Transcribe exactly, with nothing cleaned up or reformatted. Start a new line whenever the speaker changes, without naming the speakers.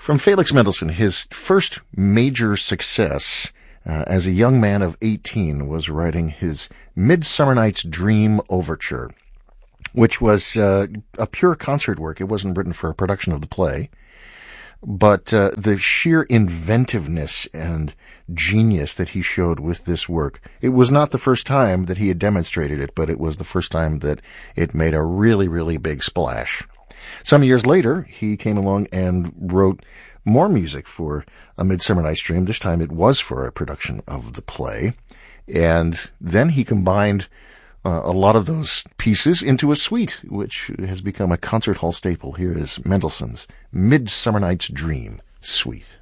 From Felix Mendelssohn, his first major success uh, as a young man of eighteen was writing his Midsummer Night's Dream Overture, which was uh, a pure concert work. It wasn't written for a production of the play. But uh, the sheer inventiveness and genius that he showed with this work, it was not the first time that he had demonstrated it, but it was the first time that it made a really, really big splash. Some years later, he came along and wrote more music for A Midsummer Night's Dream. This time it was for a production of the play. And then he combined uh, a lot of those pieces into a suite, which has become a concert hall staple. Here is Mendelssohn's Midsummer Night's Dream Suite.